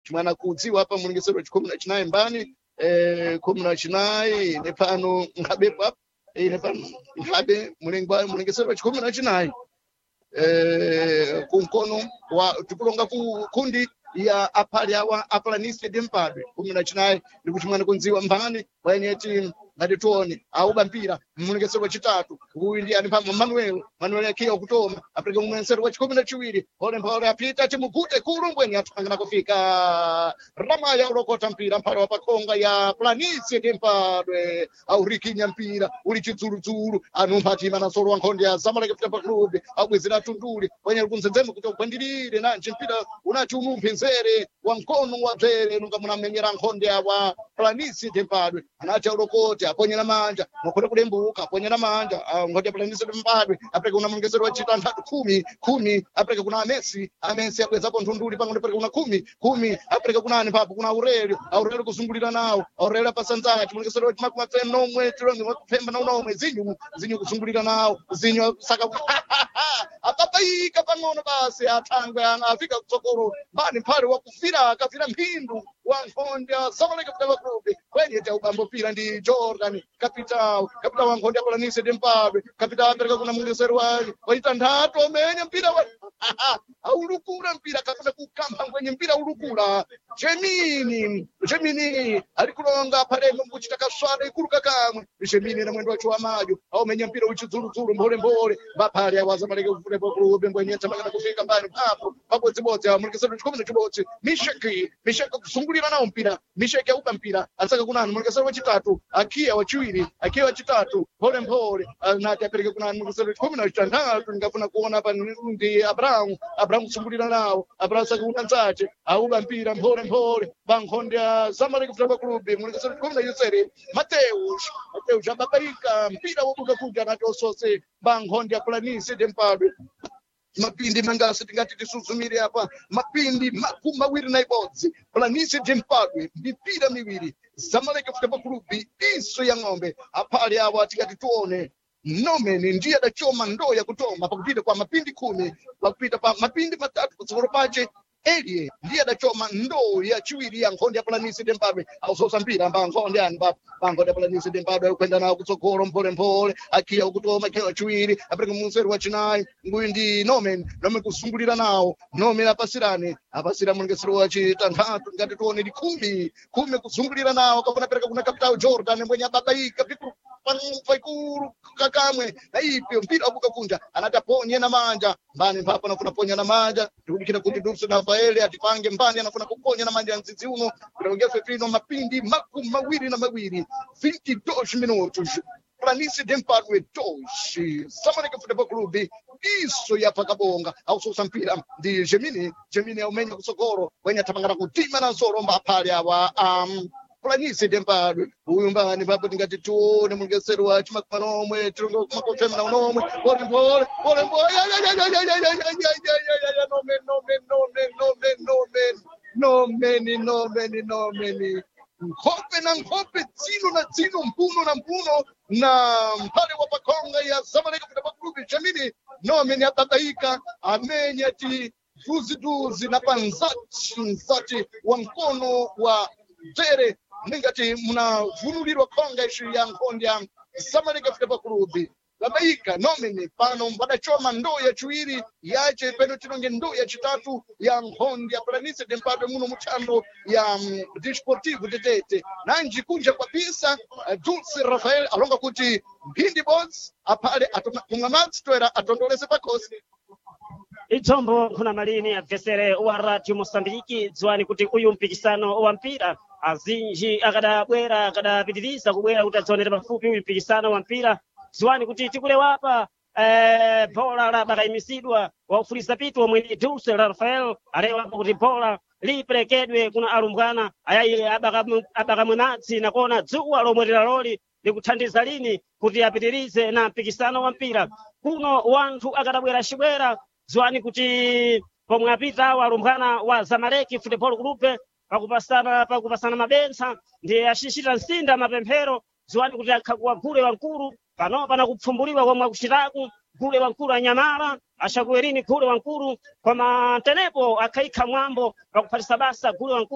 chimwana kudziwa hapa mulingisero chikumi na chinayi mbani kumi na chinayi nepano nkhabepo apa nepano nkhabe mulingisero chikumi na chinayi kunkono wa tikulonga ku kundi ya aphali awa apulanisi de mpadwe kumi na chinayi ndikuti mwana kunziwa mbani wayeneti ngatituone auba mpira mmulengesero wachitatu uyu ndi ani pamwe Manuel akiya kutoma apeleka mmulengesero wa chikumi na chiwiri pole apita timugute kurumbweni atupangana kufika ramaya ulokota mpira mphale wa pakhonga ya Planície de Mpadwe aurikinya mpira uli chidzuludzulu anumphatima na solo wa nkhonde ya Zamalek Football Club abwezera tunduli wenye kunzenzemo kuti ugwandirire nanji mpira unachi umumphinzere wa mkono wa bzere nunga munamenyera nkhonde ya wa Planície de Mpadwe anacha ulokota aponyera manja mukhoda kulembuka aponyera manja nkhonde ya Planície de Mpadwe apeleka una mulongesero wa chitantatu khumi apeleka kuna Messi abwezapo ntunduli pang'ono apeleka kuna khumi apeleka kuna ani papo kuna Aurelio kuzungulira nawo Aurelio pasanzaya timulongesero wa chimakumi nomwe tilonge mwakupemba na unomwe zinyu kuzungulira nawo zinyu saka apapaika pang'ono basi athangwe afika kutsogolo mbani mphale wakufira akafira mphindu wa nkhonde ya Zamalek Football Club kwenye ubambo pira ndi Jordan kapital wa nkhonde ya Planície de Mpadwe kapital apereka kuna mulongesero wa chitantatu omenya mpira wa aulukula mpira kapita kukamba kwenye mpira ulukula Gemini alikulonga paremo mkuchita kaswada ikuluka kamwe Gemini na mwendo wacho wa majo aumenya mpira uchidzuludzulu mbole baphali awa Zamalek Football Club mbwenye tamaka kufika mbani papo dzibodzi mulongesero chikumi na chibodzi Misheki kusungulira nawo mpira Misheki aupa mpira asaka kunani mulongesero wachitatu akiya wachitatu mbole nati apereke kunani mulongesero chikumi na chitantatu ngafuna kuona hapa ndi Abraham kusungulira nawo Abraham saka unanzache auba mpira mbole bankhonde ya Zamalek Football Club mulongesero chikumi na chisere Mateus ababaika mpira wobuka kuja nati osose bankhonde ya Planície de Mpadwe mapindi mangasi tingati tisuzumire apa mapindi makumi mawiri na ibodzi Planície de Mpadwe mipira miwiri Zamalek Football Club iso ya ng'ombe aphali awa tingati tuone nomeni ndiye adachoma ndoo ya kutoma pakupita kwa mapindi 10 pakupita pa mapindi matatu kutsogolo pache Elie ndiye adachoma ndoo ya chiwiri ya nkhonde ya Planície de Mpadwe ausosa mpira nkhonde yani bankhonde ya Planície de Mpadwe kwenda nawo kutsogolo mbole akiya ukutoma kiwa chiwiri apereka mulongesero wa chinayi nguyu ndi Nomen kusungulira nawo Nomen apasira mulongesero wa chitantatu ngati tuone ndi khumi kusungulira nawo kapona apereka kuna kapital Jordan mbwenye ababaika paikuru kakamwe na ipyo mpira wabuka kunja anataponye na manja mbani mpapa anafuna ponya na manja tikudikira kuti Dulce Rafael atipange mbani anafuna kuponya na manja ya nzizi uno kutaongeza fino mapindi makumi mawiri na mawiri 22 minutos Planície de Mpadwe 2 Zamalek Football Club iso yapa kabonga ausosa mpira ndi Gemini aumenya kutsogolo wenye atapangana kutima na nsoro mbaphali awa Planície de Mpadwe uyu mbani papo tingati tuone mulongesero wa chimakumi nomwe tilonge kumakofema na unomwe pole nomeni nkhope dzino mpuno na mphale wa pakhonga ya Zamalek Football Club Gemini nomeni ababaika amenya ti duzi na panzati wa mkono wa bzere ningati munavunulirwa khonga ishi ya nkhonde ya Zamalek Football Club babaika nomeni pano badachoma ndoo ya chiwiri yache peno tilonge ndoo ya chitatu ya nkhonde ya Planície de Mpadwe muno muthando ya Desportivo de Tete nanji kunja kwa pisa Dulce Rafael alonga kuti mphindi bodzi aphale kungamadzi toera atondolese pakosi itsombo kuna malini abvesere wa Radio Mosambiki dziwani kuti uyu mpikisano wa mpira azinji akadapitiriza kubwera kuti adzionere pafupi uyu mpikisano wa mpira dziwani kuti tikulewapa bola labakayimisidwa waufulisa pitu omwe ndi Dulce Rafael alewapo kuti bola liperekedwe kuna alumbwana ayayi abakamwe madzi nakona dzuwa lomwe lilaloli likuthandiza lini kuti apitirize na mpikisano wa mpira kuno wanthu akadabwera cibwera dziwani kuti pomwe apita alumbwana wa Zamalek Football Club pakupasana mabentsa ndi acicita nsinda mapemphero dziwani kuti akhakuwa gule wankulu pano kupfumbuliwa komwe akuchitaku gule wankulu anyamala achakuwerini gule wankulu koma tenepo akhaikha mwambo pakuphatisa basa gule wankulu